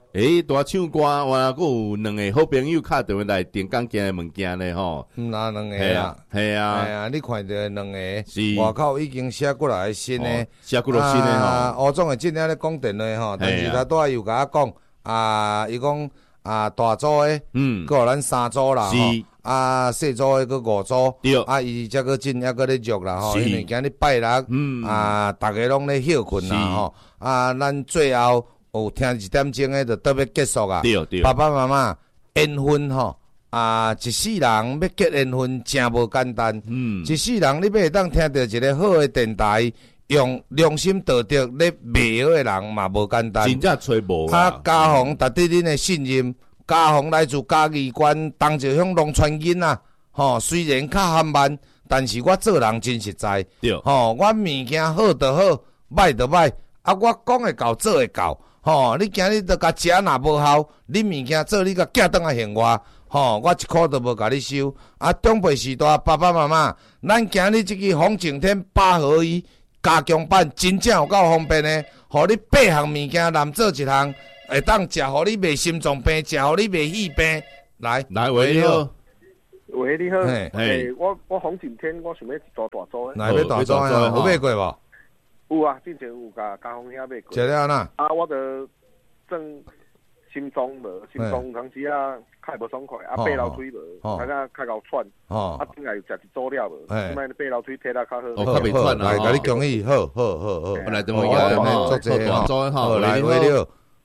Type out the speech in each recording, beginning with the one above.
大唱歌，哇，佫有两个好朋友敲电话来订讲件的物件呢吼。 那两个啦， 系啊， 你看到两个， 是外口已经写过来新的， 写过来新的吼。吴总诶，今天咧讲电话吼，但是他拄仔又甲我讲，伊讲大组诶，佫互咱3组啦，吼，细组诶佫5组， 对， 伊则佫真还佫咧约啦吼，因为今日拜六，大家拢咧休困啦吼，咱最后。有听1点钟诶，就倒要结束啊！ 对， 爸爸妈妈缘分吼，一世人要结缘分真无简单。一世人你要会当听到一个好诶电台，用良心道德咧卖好诶人嘛无简单。 真正找无啊！ 嘉宏值得恁诶信任，嘉宏来自嘉义县东石乡农村囡仔，吼，虽然较含慢，但是我做人真实在。 对， 吼，我物件好就好，歹就歹，我讲会到做会到。吼，你今日著甲食若无效，你物件做你甲寄倒来还我，吼，我一箍都无甲你收。长辈时代，爸爸妈妈，咱今日即个风景天8合1加强版真正有够方便的，互你8项物件难做一项，会当食，互你袂心脏病，食，互你袂肺病。来， 喂，你好， 喂，你好，我风景天，我想要一大组的。 来要大组的，有买过无？ 有啊，之前有甲嘉丰遐买过。 食了哪？ 我着装心脏无，心脏有当时较无爽快，爬楼梯无，大家较够喘，顶下又食一组了无，即摆爬楼梯体力较好。 较袂喘来，甲你恭喜，好。 来，等我做大组吼， 来，为了，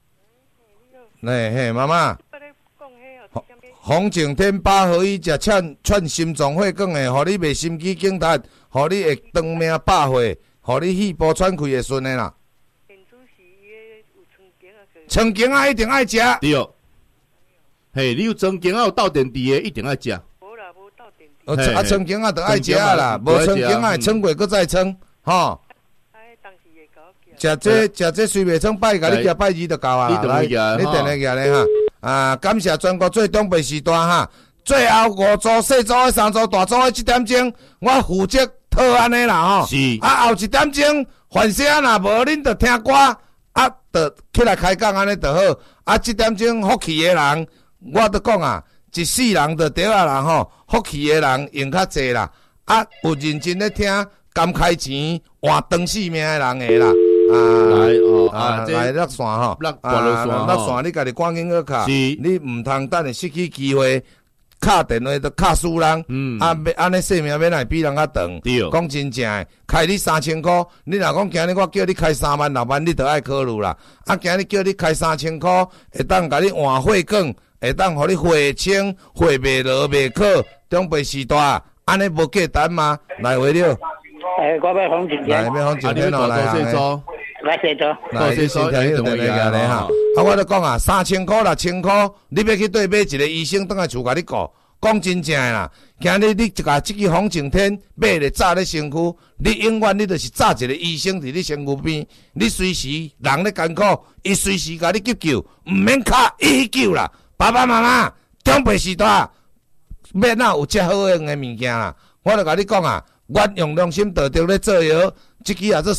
嘿，妈妈。风景天8合1食串心脏血管的，互你袂心肌梗塞，互你会长命百岁。互你肺部喘气会顺的啦。春茗啊，一定爱食。 对。嘿，你有春茗有斗电池的，一定爱食。 无啦，无斗电池。 春茗就爱食啦，无春茗撑过搁再撑，吼。食这虽袂撑拜，甲你行拜2就够啊啦。来，你定来行咧哈。感谢全国最长辈时代哈。最后5组、细组、3组、大组的7点钟，我负责。好安尼啦吼， 是后1点钟，反正若无恁着听歌，着起来开讲安尼着好。7点钟福气的人，我着讲一世人着对啦吼，福气的人用较济啦。有认真咧听，甘开钱换长性命的人的啦。来落线吼，落线你家己赶紧去卡，你毋通等下失去机会。敲电话都敲死人，安尼性命要来比人较长。讲真正诶，开你3000块，你若讲今日我叫你开3万6万，你着爱考虑啦。今日叫你开3000块，会当甲你换血管，会当互你血清、血袂落袂靠。长辈时代，安尼无简单吗？来回了。 我要风景天。 来，要风景天咯，来行诶。 来写着， 来先听电话咧哈。我就讲3000块6000块，你要去对买一个医生，倒来厝甲你顾。讲真正诶啦，今日你甲即个风景天买咧早咧身躯，你永远你就是早一个医生伫你身躯边，你随时人咧艰苦，伊随时甲你急救，毋免卡伊去救啦。爸爸妈妈，长辈时代，要哪有遮好用诶物件啦？我就甲你讲我用良心道德咧做药，即支做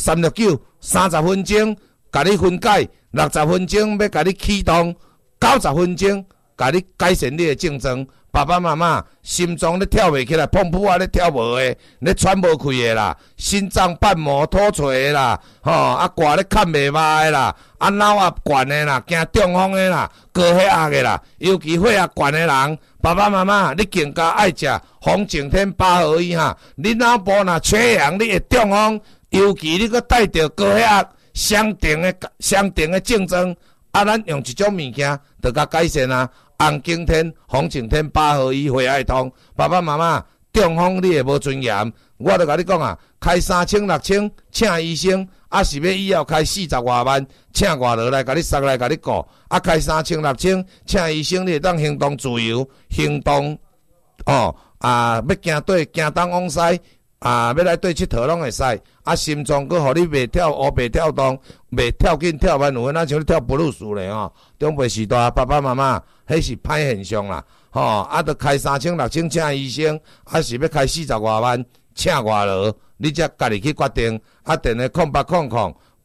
369。30分钟，甲你分解；60分钟要甲你启动；90分钟，甲你改善你的症状。爸爸妈妈，心脏咧跳袂起来，砰噗咧跳无的，咧喘无气的啦，心脏瓣膜脱垂的啦，肝咧看袂擘的啦，脑压悬的啦，惊中风的啦，高血压的啦，尤其血压悬的人，爸爸妈妈，你更加爱食风景天8合1哈，你脑部若缺氧，你会中风。尤其你搁带着高血压相同的症状，咱用一种物件就甲改善啊。红景天、风景天8合1血爱通，爸爸妈妈中风你会无尊严，我就甲你讲开3000、6000请医生，是要以后开40多万，请外劳来甲你送来甲你顾，开3000、6000请医生，你会当行动自由，行动要行对行东往西。要来对佚佗拢会使，心脏佫互你袂跳乌白跳动，袂跳紧跳慢，有诶咱像咧跳布鲁斯咧吼。长辈时代，爸爸妈妈，迄是歹现象啦，着开3000、6000请医生，是要开40多万请外劳，你才家己去决定。电话0800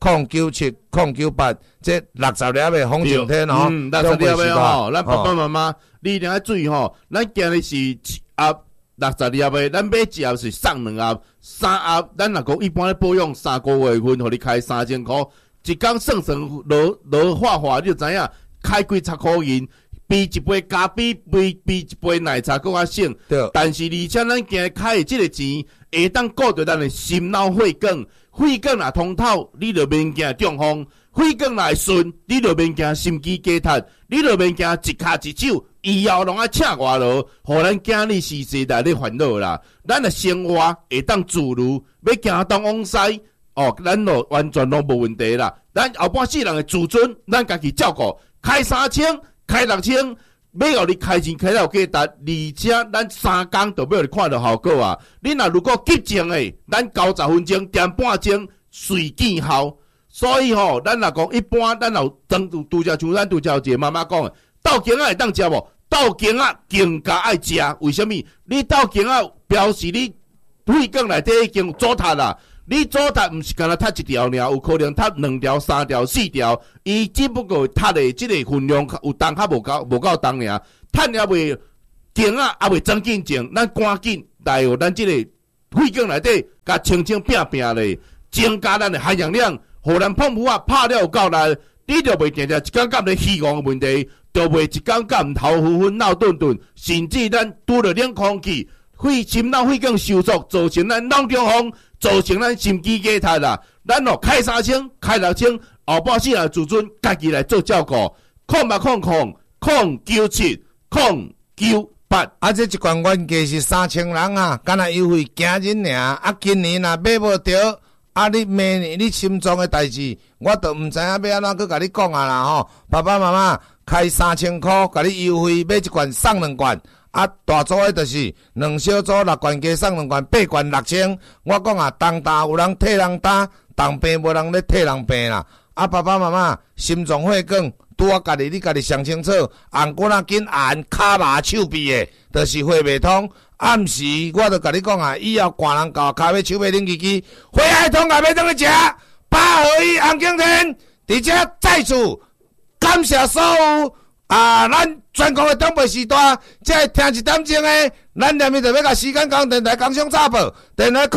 097-098，这60粒的风景天吼 ，60粒的吼，咱爸爸妈妈你一定要注意吼，咱今日是7盒60粒的，咱买1盒是送2盒，3盒咱若讲一般咧保养3个月份，互你开3000块，一工算落化，你就知影开几十块银。比一杯咖啡，比一杯奶茶更较省。对。但是而且咱今日开的这个钱，会当顾着咱的心脑血管，血管若通透，你就免惊中风；血管若会顺，你就免惊心肌梗塞，你就免惊一骹一手以后拢爱请外劳，互咱今日时世代咧烦恼啦。咱的生活会当自如，要行东往西，咱就完全拢无问题啦。咱后半世人的自尊，咱家己照顾，开3000。开6000，要互你开钱开了有价值，而且咱3工就要互你看到效果啊！你若如果急症诶，咱90分钟、点半钟随见效。所以吼，咱若讲一般，咱有拄则像咱拄则有一个妈妈讲诶，豆浆仔会当食无？豆浆仔更加爱食，为什么？你豆浆仔表示你血管内底已经阻塌啦。你左塔毋是干那塌一条尔，有可能塌2条、3条、4条，伊只不过塌的即个分量有重较无够重尔，塌了袂紧啊，也袂增紧症，咱赶紧来有咱即个血管内底甲清清拼拼咧，增加咱的含氧量，互咱碰扑啊拍了有够力，你就袂定定一感觉咧虚妄的问题，就袂一感觉毋头昏昏闹顿顿，甚至咱拄着冷空气，心脑血管收缩，造成咱脑中风。造成咱心肌梗塞啦，咱开3000、开6000，后半世人自尊家己来做照顾。097-098。 啊，这一罐原价是3000人啊，敢若优惠今日尔。啊，今年若买无着，啊，你明年你心中的代志，我都毋知影要安怎去甲你讲啊啦吼。爸爸妈妈开3000块，甲你优惠买一罐送2罐。啊，大组的就是2小组6罐加送2罐8罐6000。我讲啊，当大有人替人担，当病无人咧替人病啦。啊，爸爸妈妈心脏血管拄我家己，你家己上清楚。红骨仔紧按骹麻手臂的，就是血袂通。暗时我就甲你讲啊，以后寒人到骹尾手尾冷叽叽，血爱通也要当去食。8合1红景天，而且再次感谢所有。咱全国的东北时代，即个听1点钟的，咱连面就要甲时间讲电台工商插播，电话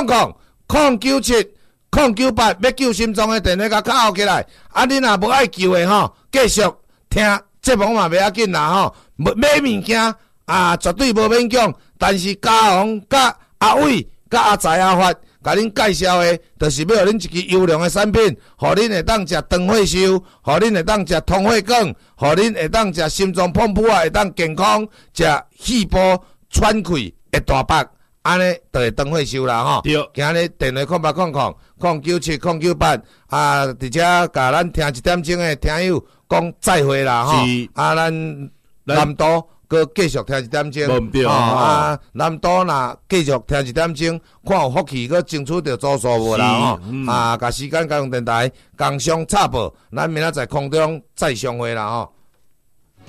09800-097-098，要救心脏的电话甲卡号起来。啊，你若无爱救的吼，继续听节目嘛袂要紧啦吼。买物件绝对无勉强，但是嘉宏、甲阿伟、甲阿财阿发。甲恁介绍的，就是要互恁一支优良的产品，互恁会当食长血寿，互恁会当食通血管，互恁会当食心脏碰扑啊，会当健康，食气波喘气会大腹，安尼就会长血寿啦吼。对，今日电话097-098而且甲咱听1点钟的听友讲再会啦吼。咱南都。搁继续听1点钟，无毋对南都若继续听1点钟，看有福气，搁争取着组数无啦吼。甲时间甲用电台工商插播，咱明仔载空中再相会啦吼。